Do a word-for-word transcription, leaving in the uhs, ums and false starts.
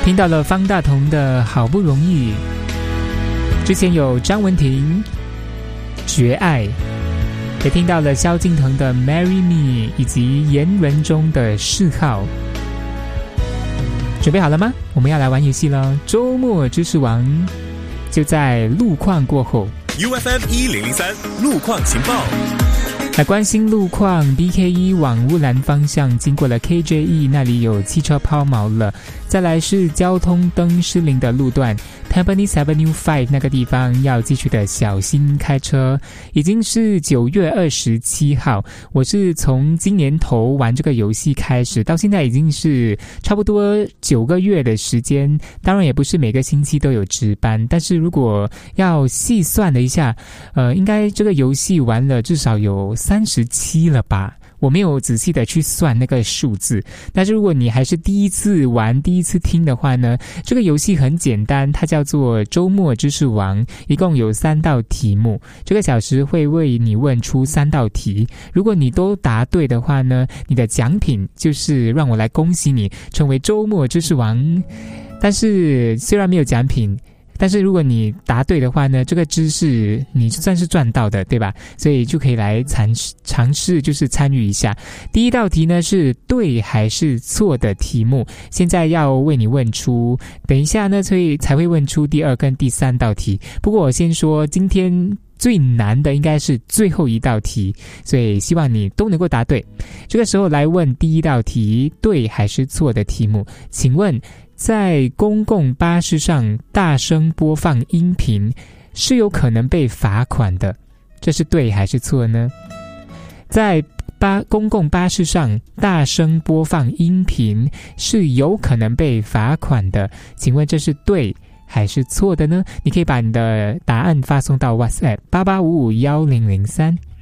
听到了方大同的好不容易，之前有张文婷绝爱，也听到了萧敬腾的 Marry Me 以及严文中的嗜好。准备好了吗？我们要来玩游戏了，周末知识王就在路况过后。 U F M 一零零三路况情报， 来关心路况。 B K 一 往乌兰方向经过了 K J E 那里有汽车抛锚了。再来是交通灯失灵的路段， Tampines Avenue 五那个地方要继续的小心开车。已经是九月二十七号，我是从今年头玩这个游戏开始，到现在已经是差不多九个月的时间。当然也不是每个星期都有值班，但是如果要细算了一下，呃，应该这个游戏玩了至少有三十七了吧。我没有仔细的去算那个数字，但是如果你还是第一次玩第一次听的话呢，这个游戏很简单，它叫做周末知识王，一共有三道题目，这个小时会为你问出三道题，如果你都答对的话呢，你的奖品就是让我来恭喜你成为周末知识王。但是虽然没有奖品，但是如果你答对的话呢，这个知识你算是赚到的，对吧？所以就可以来尝试尝试就是参与一下。第一道题呢是对还是错的题目，现在要为你问出，等一下呢所以才会问出第二跟第三道题。不过我先说，今天最难的应该是最后一道题，所以希望你都能够答对。这个时候来问第一道题对还是错的题目，请问在公共巴士上大声播放音频是有可能被罚款的，这是对还是错呢？在巴公共巴士上大声播放音频是有可能被罚款的，请问这是对还是错的呢？你可以把你的答案发送到 WhatsApp 八八五五一零零三。